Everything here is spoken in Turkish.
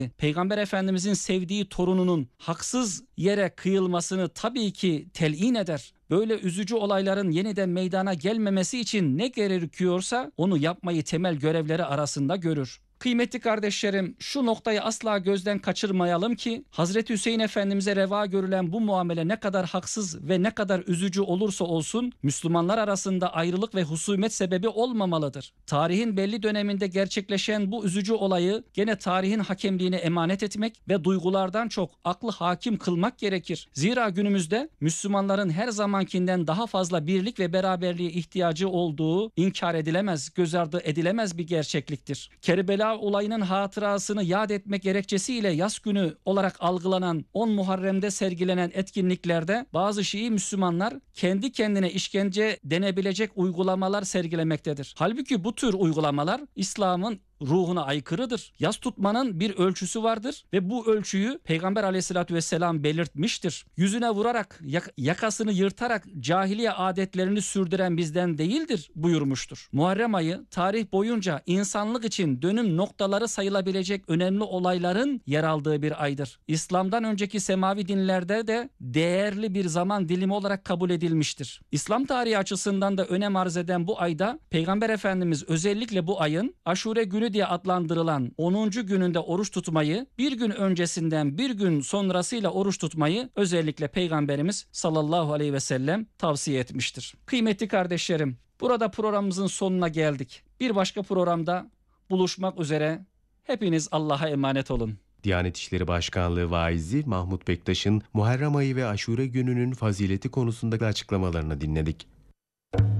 Peygamber Efendimizin sevdiği torununun haksız yere kıyılmasını tabii ki telin eder. Böyle üzücü olayların yeniden meydana gelmemesi için ne gerekiyorsa onu yapmayı temel görevleri arasında görür. Kıymetli kardeşlerim, şu noktayı asla gözden kaçırmayalım ki Hazreti Hüseyin Efendimiz'e reva görülen bu muamele ne kadar haksız ve ne kadar üzücü olursa olsun Müslümanlar arasında ayrılık ve husumet sebebi olmamalıdır. Tarihin belli döneminde gerçekleşen bu üzücü olayı gene tarihin hakemliğine emanet etmek ve duygulardan çok aklı hakim kılmak gerekir. Zira günümüzde Müslümanların her zamankinden daha fazla birlik ve beraberliğe ihtiyacı olduğu inkar edilemez, göz ardı edilemez bir gerçekliktir. Kerbela olayının hatırasını yad etmek gerekçesiyle yas günü olarak algılanan 10 Muharrem'de sergilenen etkinliklerde bazı Şii Müslümanlar kendi kendine işkence denebilecek uygulamalar sergilemektedir. Halbuki bu tür uygulamalar İslam'ın ruhuna aykırıdır. Yas tutmanın bir ölçüsü vardır ve bu ölçüyü Peygamber Aleyhisselatü Vesselam belirtmiştir. Yüzüne vurarak, yakasını yırtarak cahiliye adetlerini sürdüren bizden değildir buyurmuştur. Muharrem ayı tarih boyunca insanlık için dönüm noktaları sayılabilecek önemli olayların yer aldığı bir aydır. İslam'dan önceki semavi dinlerde de değerli bir zaman dilimi olarak kabul edilmiştir. İslam tarihi açısından da önem arz eden bu ayda Peygamber Efendimiz özellikle bu ayın Aşure günü diye adlandırılan 10. gününde oruç tutmayı, bir gün öncesinden bir gün sonrasıyla oruç tutmayı özellikle Peygamberimiz sallallahu aleyhi ve sellem tavsiye etmiştir. Kıymetli kardeşlerim, burada programımızın sonuna geldik. Bir başka programda buluşmak üzere. Hepiniz Allah'a emanet olun. Diyanet İşleri Başkanlığı vaizi Mahmut Bektaş'ın Muharrem ayı ve Aşure gününün fazileti konusundaki açıklamalarını dinledik.